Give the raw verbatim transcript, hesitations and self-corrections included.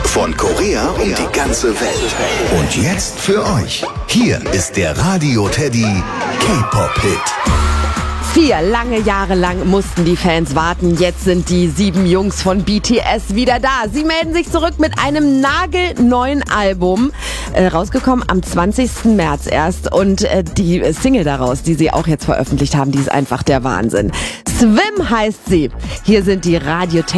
Von Korea um die ganze Welt. Und jetzt für euch. Hier ist der Radio Teddy K-Pop-Hit. Vier lange Jahre lang mussten die Fans warten. Jetzt sind die sieben Jungs von B T S wieder da. Sie melden sich zurück mit einem nagelneuen Album. Äh, rausgekommen am zwanzigsten März erst. Und äh, die Single daraus, die sie auch jetzt veröffentlicht haben, die ist einfach der Wahnsinn. Swim heißt sie. Hier sind die Radio